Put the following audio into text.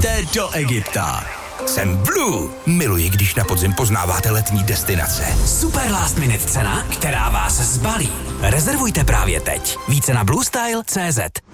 Pojďte do Egypta. Jsem Blue. Miluji, když na podzim poznáváte letní destinace. Super last minute cena, která vás zbalí. Rezervujte právě teď. Více na bluestyle.cz.